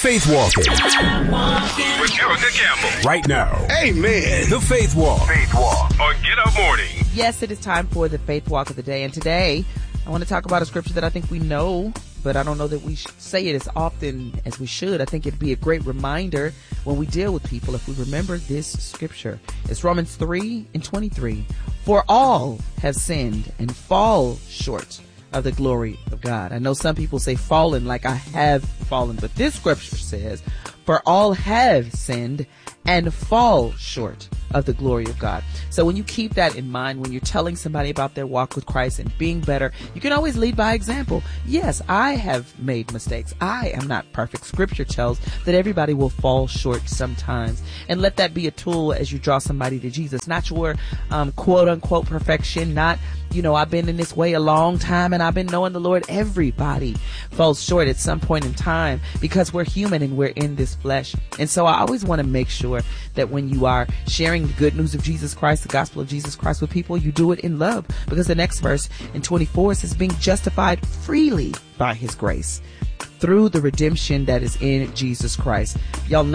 Faith Walking with Erica Campbell. Right now. Amen. The Faith Walk. Faith Walk on Get Up Morning. Yes, it is time for the Faith Walk of the day. And today, I want to talk about a scripture that I think we know, but I don't know that we say it as often as we should. I think it'd be a great reminder when we deal with people if we remember this scripture. It's Romans 3:23. For all have sinned and fall short of the glory of God. I know some people say fallen like I have fallen, but this scripture says, for all have sinned and fall short of the glory of God. So when you keep that in mind, when you're telling somebody about their walk with Christ and being better, you can always lead by example. Yes, I have made mistakes. I am not perfect. Scripture tells that everybody will fall short sometimes. And let that be a tool as you draw somebody to Jesus. Not your quote unquote perfection, not, I've been in this way a long time and I've been knowing the Lord. Everybody falls short at some point in time because we're human and we're in this flesh. And so I always want to make sure that when you are sharing the good news of Jesus Christ, the gospel of Jesus Christ with people, you do it in love. Because the next verse in 24 says, being justified freely by his grace through the redemption that is in Jesus Christ. Y'all know